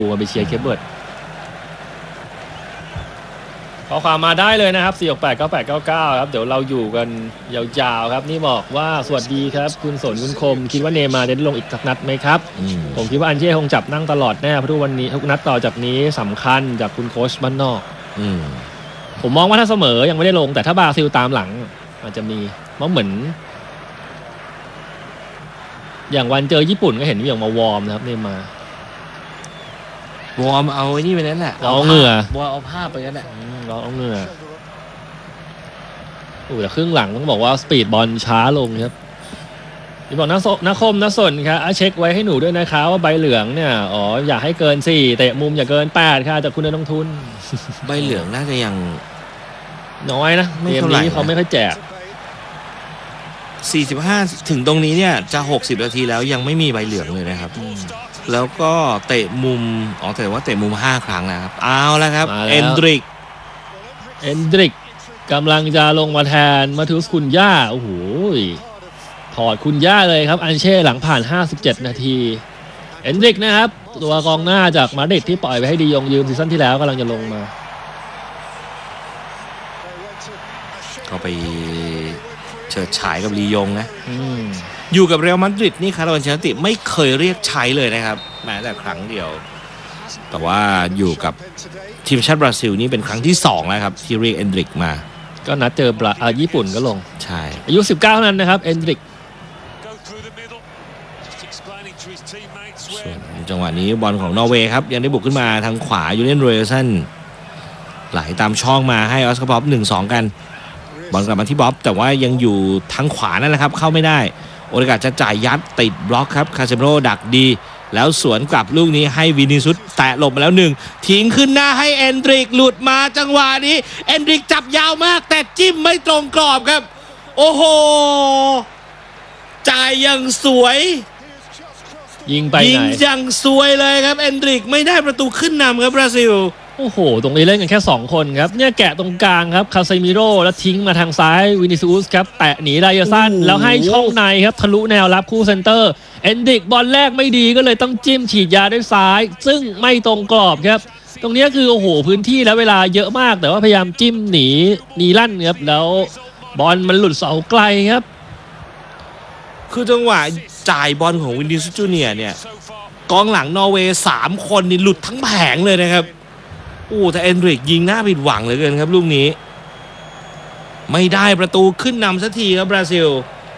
มาไปเชียร์เคปเบิร์ดข้อความมาได้เลยนะครับ4689899ครับเดี๋ยวเราอยู่กันยาวๆครับนี่บอกว่าสวัสดีครับคุณสนคุณคมคิดว่าเนย์มาร์จะได้ลงอีกสักนัดไหมครับผมคิดว่าอันเช่คงจับนั่งตลอดแน่เพราะวันนี้ทุกนัดต่อจากนี้สำคัญจากคุณโค้ชบ้านนอกผมมองว่าถ้าเสมอยังไม่ได้ลงแต่ถ้าบราซิลตามหลังอาจจะมีเพราะเหมือนอย่างวันเจอญี่ปุ่นก็เห็นอย่างมาวอร์มนะครับเนย์มาร์วอร์มเอาไอ้นี่ไปนั้นแหละเอาเหงื่อวอร์มเอาผ้าไปนั้นแหละเอาเหงื่อแต่ครึ่งหลังต้องบอกว่าสปีดบอลช้าลงครับที่บอกนักคมนักสนครับเช็คไว้ให้หนูด้วยนะคะว่าใบเหลืองเนี่ยอยากให้เกิน4เตะมุมอย่าเกิน8ค่ะจากคุณนักลงทุนใบเหลืองน่าจะยังน้อยนะเกมนี้เขาไม่ค่อยแจก 45ถึงตรงนี้เนี่ยจะ60นาทีแล้วยังไม่มีใบเหลืองเลยนะครับแล้วก็เตะมุมแต่ว่าเตะมุม5ครั้งนะครับเอาแล้วครับเอนดริกกำลังจะลงมาแทนมาทูสคุณย่าโอ้โหถอดคุณย่าเลยครับอันเช่หลังผ่าน57นาทีเอนดริกนะครับตัวกองหน้าจากมาดริดที่ปล่อยไปให้ดียงยืมซีซั่นที่แล้วกำลังจะลงมาก็ไปเฉิดฉายกับลียงนะอยู่กับเรอัลมาดริดนี่คาร์โล อันเชลติไม่เคยเรียกใช้เลยนะครับแม้แต่ครั้งเดียวแต่ว่าอยู่กับทีมชาติบราซิลนี่เป็นครั้งที่2แล้วครับที่เรียกเอนดริกมาก็นัดเจอญี่ปุ่นก็ลงใช่อายุ19เท่านั้นนะครับเอนดริกส่วนจังหวะนี้บอลของนอร์เวย์ครับยังได้บุกขึ้นมาทางขวายูเลียนโรเอลสันไหลตามช่องมาให้ออสการ์บ๊อบ 1-2 กันบอลกลับมาที่บ๊อบแต่ว่ายังอยู่ทางขวานั่นแหละครับเข้าไม่ได้โอกาสจะจ่ายยัดติดบล็อกครับคาเซมิโร่ดักดีแล้วสวนกลับลูกนี้ให้วินิซุสแตะหลบมาแล้ว1ทิ้งขึ้นหน้าให้เอนดริกหลุดมาจังหวะนี้เอนดริกจับยาวมากแต่จิ้มไม่ตรงกรอบครับโอ้โหจ่ายอย่างสวยยิงอย่างสวยเลยครับเอนดริกไม่ได้ประตูขึ้นนำครับบราซิลโอ้โหตรงนี้เล่นกันแค่2คนครับเนี่ยแกะตรงกลางครับคาเซมิโร่แล้วทิ้งมาทางซ้ายวินิซิอุสครับแตะหนีไดเยสันแล้วให้ช่องในครับทะลุแนวรับคู่เซนเตอร์เอนดริกบอลแรกไม่ดีก็เลยต้องจิ้มฉีดยาด้วยซ้ายซึ่งไม่ตรงกรอบครับตรงนี้คือโอ้โหพื้นที่แล้วเวลาเยอะมากแต่ว่าพยายามจิ้มหนีลั่นครับแล้วบอลมันหลุดเสาไกลครับคือจังหวะจ่ายบอลของวินิซิอุสจูเนียร์เนี่ยกองหลังนอร์เวย์3คนนี่หลุดทั้งแผงเลยนะครับโอ้แต่เอนดริกยิงหน้าผิดหวังเหลือเกินครับลูกนี้ไม่ได้ประตูขึ้นนำสักทีครับบราซิล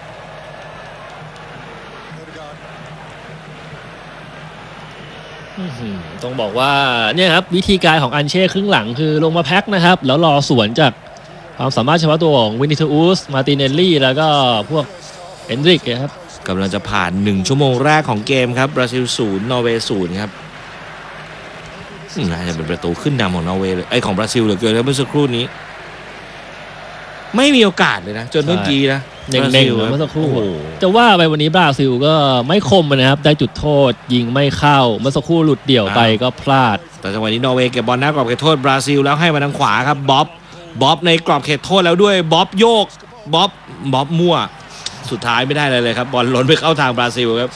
ต้องบอกว่าเนี่ยครับวิธีการของอันเช่ครึ่งหลังคือลงมาแพ็คนะครับแล้วรอสวนจากความสามารถเฉพาะตัวของวินิทูสมาติเนลลี่แล้วก็พวกเอนดริกครับกำลังจะผ่าน1ชั่วโมงแรกของเกมครับบราซิล0นอร์เวย์0ครับน่าจะเป็นประตูขึ้นนำของนอร์เวย์เลยของบราซิลเหลือเกินครับเมื่อสักครู่นี้ไม่มีโอกาสเลยนะจนเมื่อกี้นะเน่งๆเมื่อสักครู่จะว่าไปวันนี้บราซิลก็ไม่คมนะครับได้จุดโทษยิงไม่เข้าเมื่อสักครู่หลุดเดี่ยวไปก็พลาดแต่จังหวะนี้นอร์เวย์เก็บบอลหน้ากรอบเขตโทษบราซิลแล้วให้มาทางขวาครับบ๊อบในกรอบเขตโทษแล้วด้วยบ๊อบโยกบ๊อบมั่วสุดท้ายไม่ได้เลยครับบอลล้นไปเข้าทางบราซิลครับ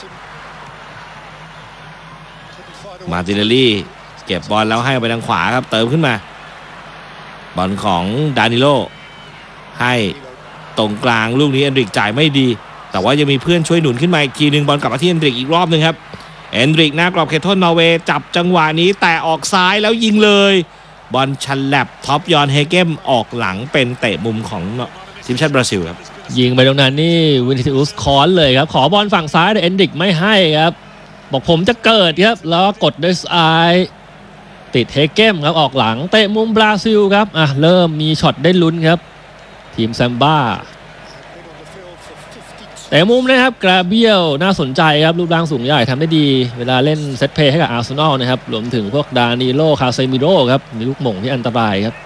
มาติเนลลี่เก็บบอลแล้วให้ไปทางขวาครับเติมขึ้นมาบอลของดานิโลให้ตรงกลางลูกนี้เอนดริกจ่ายไม่ดีแต่ว่ายังมีเพื่อนช่วยหนุนขึ้นมาอีกทีนึงบอลกลับมาที่เอนดริกอีกรอบนึงครับเอนดริกหน้ากรอบเขตโทษนอร์เวย์จับจังหวะนี้แต่ออกซ้ายแล้วยิงเลยบอลชันแลบท็อปยอนเฮเกมออกหลังเป็นเตะมุมของทีมชาติบราซิลครับยิงไปตรงนั้นนี่วินิซิอุสคอนเลยครับขอบอลฝั่งซ้ายแต่เอนดริกไม่ให้ครับบอกผมจะเกิดครับแล้วกดด้วยซ้ายติดเฮเกมครับออกหลังเตะมุมบราซิลครับเริ่มมีช็อตได้ลุ้นครับทีมแซมบ้าแต่มุมนะครับกราเบียลน่าสนใจครับรูปร่างสูงใหญ่ทำได้ดีเวลาเล่นเซตเพลย์ให้กับอาร์เซนอลนะครับรวมถึงพวกดานิโลคาเซมิโร่ครับมีลูกหม่งที่อันตรายครับ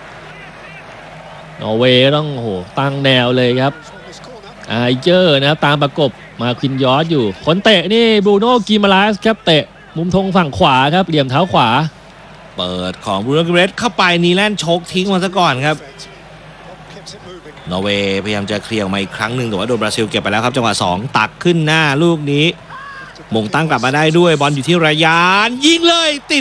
นอร์เวย์ต้องตั้งแนวเลยครับไอเจอร์นะครับตามประกบมาควินยอร์ดอยู่คนเตะนี่บรูโน่กิมาลาสครับเตะมุมธงฝั่งขวาครับเหลี่ยมเท้าขวาเปิดของบรูโน่กิมาลาสเข้าไปนีแลนด์ชกทิ้งมาซะก่อนครับนอร์เวย์พยายามจะเคลียร์มาอีกครั้งหนึ่งแต่ว่าโดนบราซิลเก็บไปแล้วครับจังหวะ2ตักขึ้นหน้าลูกนี้มงตั้งกลับมาได้ด้วยบอลอยู่ที่ระยานยิงเลยติด